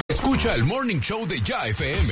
Escucha el Morning Show de Ya FM.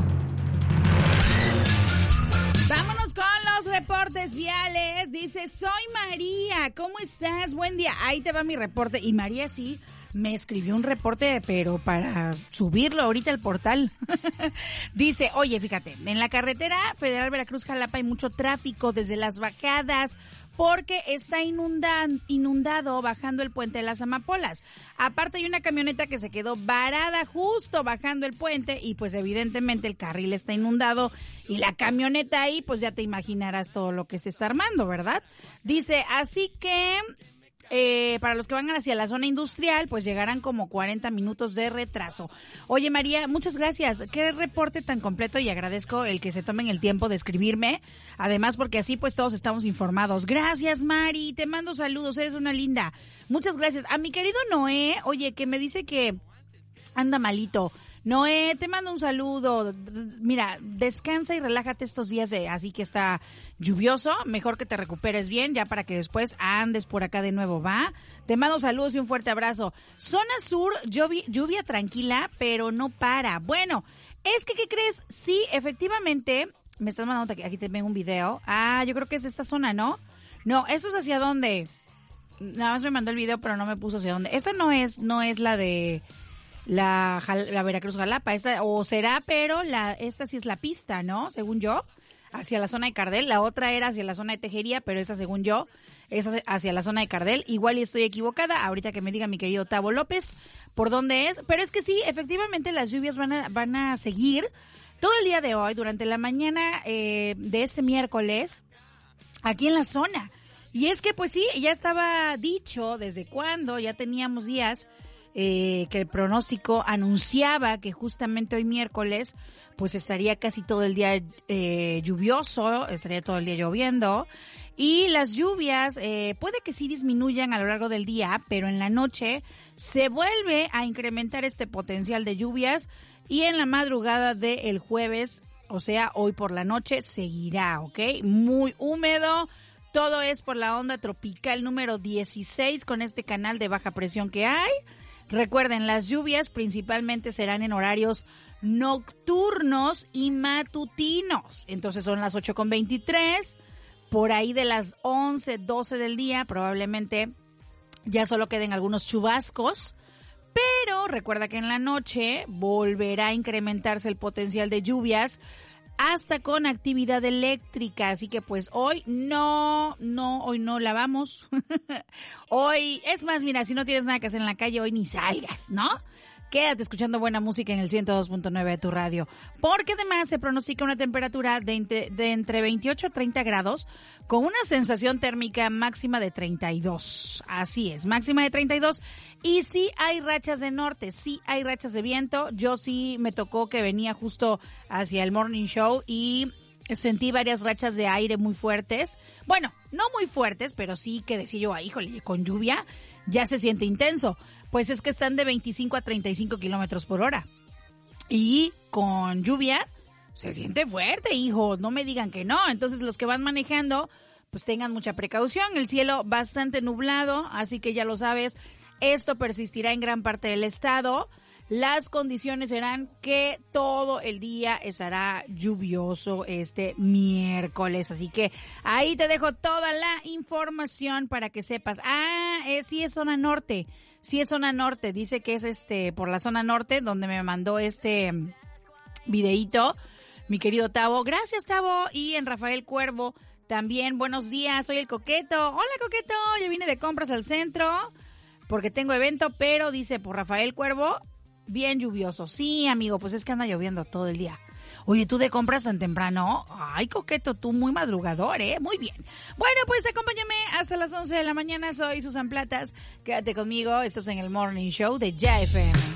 Vámonos con los reportes viales. Dice, soy María, ¿cómo estás? Buen día. Ahí te va mi reporte. Y María sí me escribió un reporte, pero para subirlo ahorita al portal. Dice, oye, fíjate, en la carretera Federal Veracruz-Jalapa hay mucho tráfico desde las bajadas porque está inundado bajando el puente de las Amapolas. Aparte hay una camioneta que se quedó varada justo bajando el puente y pues evidentemente el carril está inundado y la camioneta ahí pues ya te imaginarás todo lo que se está armando, ¿verdad? Dice, así que para los que van hacia la zona industrial, pues llegarán como 40 minutos de retraso. Oye, María, muchas gracias. Qué reporte tan completo y agradezco el que se tomen el tiempo de escribirme. Además, porque así pues todos estamos informados. Gracias, Mari. Te mando saludos. Eres una linda. Muchas gracias. A mi querido Noé, oye, que me dice que anda malito. Noé, te mando un saludo. Mira, descansa y relájate estos días así que está lluvioso. Mejor que te recuperes bien, ya para que después andes por acá de nuevo, ¿va? Te mando saludos y un fuerte abrazo. Zona sur, lluvia tranquila, pero no para. Bueno, es que, ¿qué crees? Sí, efectivamente, me estás mandando, aquí te vengo un video. Ah, yo creo que es esta zona, ¿no? No, ¿eso es hacia dónde? Nada más me mandó el video, pero no me puso hacia dónde. Esta no es la de la Veracruz-Jalapa, esta, o será, pero esta sí es la pista, ¿no? Según yo, hacia la zona de Cardel. La otra era hacia la zona de Tejería, pero esa, según yo, es hacia la zona de Cardel. Igual y estoy equivocada, ahorita que me diga mi querido Tavo López por dónde es. Pero es que sí, efectivamente las lluvias van a seguir todo el día de hoy, durante la mañana de este miércoles, aquí en la zona. Y es que pues sí, ya estaba dicho desde cuándo, ya teníamos días que el pronóstico anunciaba que justamente hoy miércoles pues estaría casi todo el día lluvioso, estaría todo el día lloviendo y las lluvias puede que sí disminuyan a lo largo del día, pero en la noche se vuelve a incrementar este potencial de lluvias y en la madrugada del jueves, o sea, hoy por la noche seguirá, ¿ok? Muy húmedo. Todo es por la onda tropical número 16 con este canal de baja presión que hay. Recuerden, las lluvias principalmente serán en horarios nocturnos y matutinos. Entonces son las 8:23, por ahí de las 11, 12 del día, probablemente ya solo queden algunos chubascos. Pero recuerda que en la noche volverá a incrementarse el potencial de lluvias hasta con actividad eléctrica, así que pues hoy no lavamos. Hoy, es más, mira, si no tienes nada que hacer en la calle, hoy ni salgas, ¿no? Quédate escuchando buena música en el 102.9 de tu radio, porque además se pronostica una temperatura de entre 28 a 30 grados con una sensación térmica máxima de 32. Así es, máxima de 32. Y sí hay rachas de norte, sí hay rachas de viento. Yo sí me tocó que venía justo hacia el Morning Show y sentí varias rachas de aire muy fuertes. Bueno, no muy fuertes, pero sí que decía yo, híjole, con lluvia ya se siente intenso. Pues es que están de 25 a 35 kilómetros por hora. Y con lluvia se siente fuerte, hijo. No me digan que no. Entonces los que van manejando, pues tengan mucha precaución. El cielo bastante nublado, así que ya lo sabes. Esto persistirá en gran parte del estado. Las condiciones serán que todo el día estará lluvioso este miércoles. Así que ahí te dejo toda la información para que sepas. Sí es zona norte. Sí es zona norte. Dice que es por la zona norte donde me mandó este videíto mi querido Tavo. Gracias, Tavo. Y en Rafael Cuervo también. Buenos días. Soy el Coqueto. Hola, Coqueto. Yo vine de compras al centro porque tengo evento, pero dice por Rafael Cuervo, bien lluvioso. Sí, amigo, pues es que anda lloviendo todo el día. Oye, ¿tú de compras tan temprano? Ay, Coqueto, tú muy madrugador, ¿eh? Muy bien. Bueno, pues acompáñame hasta las 11 de la mañana. Soy Susan Platas. Quédate conmigo. Estás en el Morning Show de Ya FM.